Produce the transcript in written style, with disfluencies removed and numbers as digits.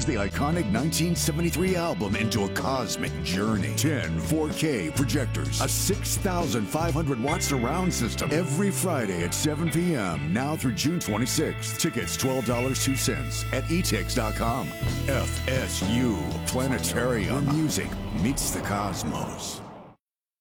turns the iconic 1973 album into a cosmic journey. 10 4K projectors, a 6,500-watt surround system. Every Friday at 7 p.m. now through June 26th. Tickets $12.02 at etix.com. FSU Planetarium. Where music meets the cosmos.